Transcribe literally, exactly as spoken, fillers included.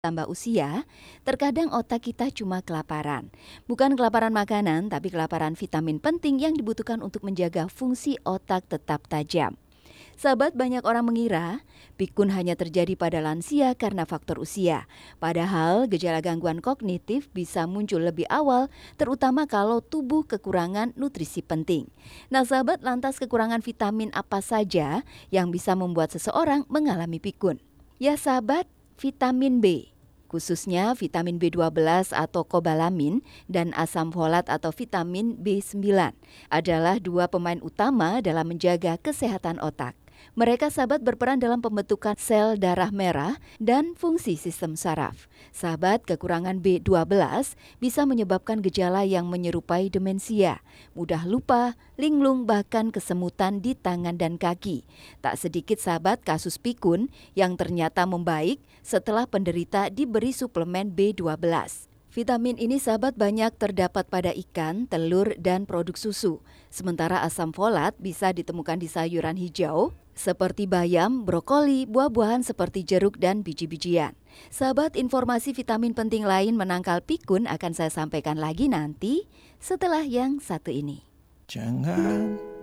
Tambah usia, terkadang otak kita cuma kelaparan. Bukan kelaparan makanan, tapi kelaparan vitamin penting yang dibutuhkan untuk menjaga fungsi otak tetap tajam. Sahabat, banyak orang mengira pikun hanya terjadi pada lansia karena faktor usia. Padahal gejala gangguan kognitif bisa muncul lebih awal, terutama kalau tubuh kekurangan nutrisi penting. Nah sahabat, lantas kekurangan vitamin apa saja yang bisa membuat seseorang mengalami pikun? Ya sahabat, vitamin B, khususnya vitamin B dua belas atau kobalamin dan asam folat atau vitamin B sembilan adalah dua pemain utama dalam menjaga kesehatan otak. Mereka sahabat berperan dalam pembentukan sel darah merah dan fungsi sistem saraf. Sahabat, kekurangan B dua belas bisa menyebabkan gejala yang menyerupai demensia, mudah lupa, linglung, bahkan kesemutan di tangan dan kaki. Tak sedikit sahabat kasus pikun yang ternyata membaik setelah penderita diberi suplemen B dua belas. Vitamin ini sahabat banyak terdapat pada ikan, telur, dan produk susu. Sementara asam folat bisa ditemukan di sayuran hijau seperti bayam, brokoli, buah-buahan seperti jeruk, dan biji-bijian. Sahabat, informasi vitamin penting lain menangkal pikun akan saya sampaikan lagi nanti setelah yang satu ini. Jangan